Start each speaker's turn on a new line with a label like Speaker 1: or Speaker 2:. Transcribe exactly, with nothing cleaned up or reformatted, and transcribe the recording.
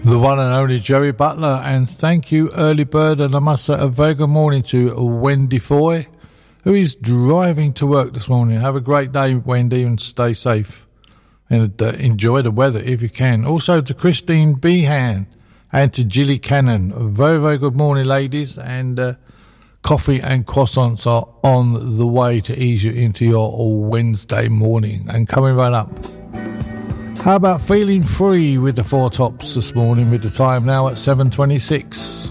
Speaker 1: The one and only Joey Butler, and thank you, Early Bird, and I must say a very good morning to Wendy Foy, who is driving to work this morning. Have a great day, Wendy, and stay safe, and uh, enjoy the weather if you can. Also to Christine Behan and to Gilly Cannon, a very, very good morning, ladies, and uh, coffee and croissants are on the way to ease you into your Wednesday morning, and coming right up. How about Feeling Free with the Four Tops this morning, with the time now at seven twenty-six.